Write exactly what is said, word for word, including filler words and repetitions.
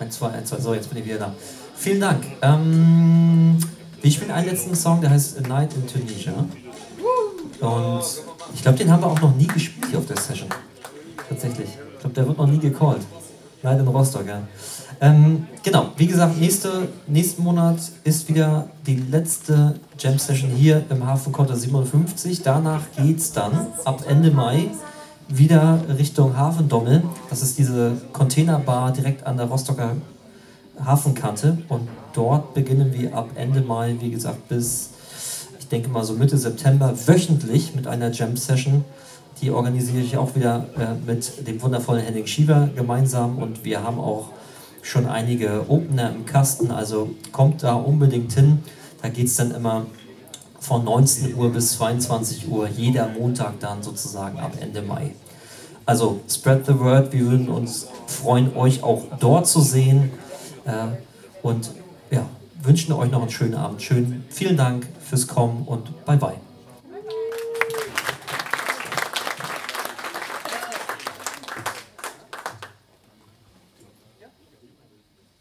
eins, zwei, eins, zwei, so, jetzt bin ich wieder da. Vielen Dank. Ähm, wir spielen einen letzten Song, der heißt A Night in Tunisia. Und ich glaube, den haben wir auch noch nie gespielt hier auf der Session. Tatsächlich. Ich glaube, der wird noch nie gecallt. Night in Rostock, ja. Ähm, genau, wie gesagt, nächste, nächsten Monat ist wieder die letzte Jam-Session hier im Hafenkonter siebenundfünfzig. Danach geht es dann ab Ende Mai wieder Richtung Hafendommel. Das ist diese Containerbar direkt an der Rostocker Hafenkante. Und dort beginnen wir ab Ende Mai, wie gesagt, bis, ich denke mal so Mitte September, wöchentlich mit einer Jam-Session. Die organisiere ich auch wieder äh, mit dem wundervollen Henning Schieber gemeinsam. Und wir haben auch schon einige Opener im Kasten, also kommt da unbedingt hin. Da geht es dann immer von neunzehn Uhr bis zweiundzwanzig Uhr, jeder Montag dann sozusagen ab Ende Mai. Also spread the word, wir würden uns freuen, euch auch dort zu sehen äh, und ja, wünschen euch noch einen schönen Abend. Schön, vielen Dank fürs Kommen und bye bye.